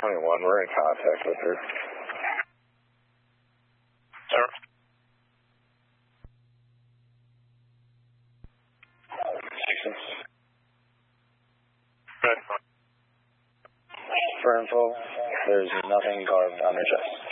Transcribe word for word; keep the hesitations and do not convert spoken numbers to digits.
twenty-one, we're in contact with her. Sir? Six. Good. For info, there's nothing carved on her chest.